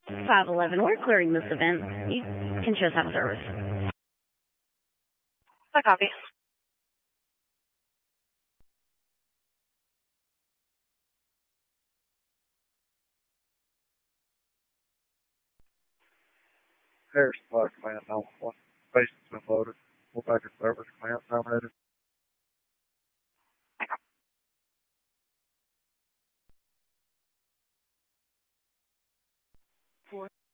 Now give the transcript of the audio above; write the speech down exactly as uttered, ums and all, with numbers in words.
five eleven, we're clearing this event. You can just have service. I copy. Harris Supply Command nine one one. Basement's been loaded. We'll back at service command terminated. Four.